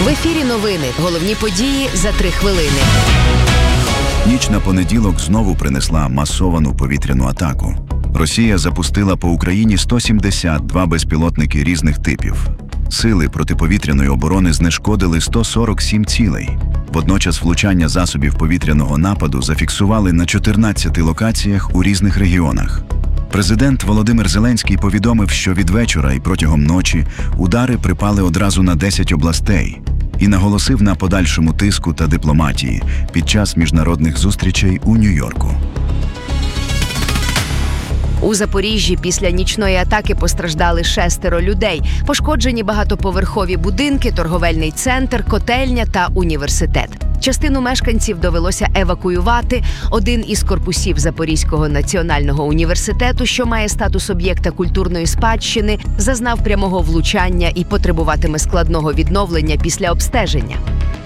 В ефірі новини. Головні події за 3 хвилини. Ніч на понеділок знову принесла масовану повітряну атаку. Росія запустила по Україні 172 безпілотники різних типів. Сили протиповітряної оборони знешкодили 147 цілей. Водночас влучання засобів повітряного нападу зафіксували на 14 локаціях у різних регіонах. Президент Володимир Зеленський повідомив, що від вечора і протягом ночі удари припали одразу на 10 областей і наголосив на подальшому тиску та дипломатії під час міжнародних зустрічей у Нью-Йорку. У Запоріжжі після нічної атаки постраждали 6 людей. Пошкоджені багатоповерхові будинки, торговельний центр, котельня та університет. Частину мешканців довелося евакуювати. Один із корпусів Запорізького національного університету, що має статус об'єкта культурної спадщини, зазнав прямого влучання і потребуватиме складного відновлення після обстеження.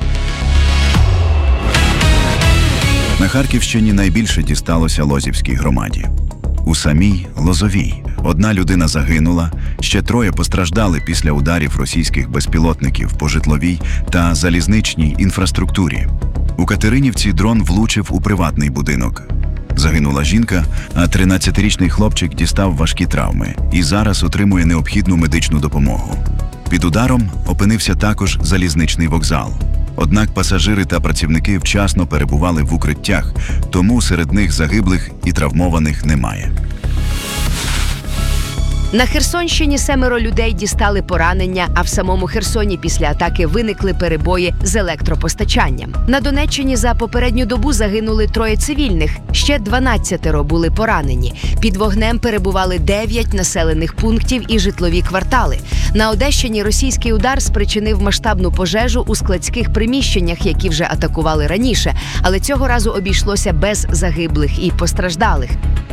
На Харківщині найбільше дісталося Лозівській громаді. У самій Лозовій 1 людина загинула, ще 3 постраждали після ударів російських безпілотників по житловій та залізничній інфраструктурі. У Катеринівці дрон влучив у приватний будинок. Загинула жінка, а 13-річний хлопчик дістав важкі травми і зараз отримує необхідну медичну допомогу. Під ударом опинився також залізничний вокзал. Однак пасажири та працівники вчасно перебували в укриттях, тому серед них загиблих і травмованих немає. На Херсонщині 7 людей дістали поранення, а в самому Херсоні після атаки виникли перебої з електропостачанням. На Донеччині за попередню добу загинули 3 цивільних, ще 12 були поранені. Під вогнем перебували 9 населених пунктів і житлові квартали. На Одещині російський удар спричинив масштабну пожежу у складських приміщеннях, які вже атакували раніше, але цього разу обійшлося без загиблих і постраждалих.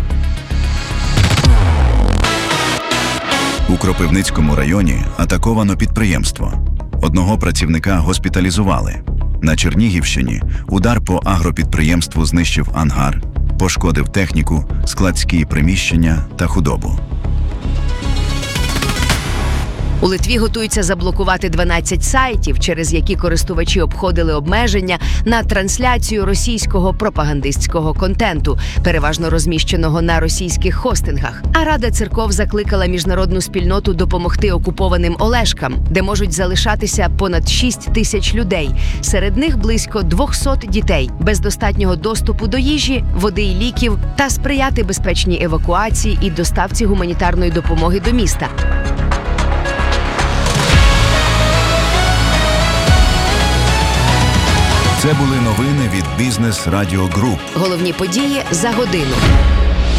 У Кропивницькому районі атаковано підприємство. 1 працівника госпіталізували. На Чернігівщині удар по агропідприємству знищив ангар, пошкодив техніку, складські приміщення та худобу. У Литві готуються заблокувати 12 сайтів, через які користувачі обходили обмеження на трансляцію російського пропагандистського контенту, переважно розміщеного на російських хостингах. А Рада церков закликала міжнародну спільноту допомогти окупованим Олешкам, де можуть залишатися понад 6 тисяч людей. Серед них близько 200 дітей, без достатнього доступу до їжі, води і ліків, та сприяти безпечній евакуації і доставці гуманітарної допомоги до міста. Це були новини від Бізнес Радіо Груп. Головні події за годину.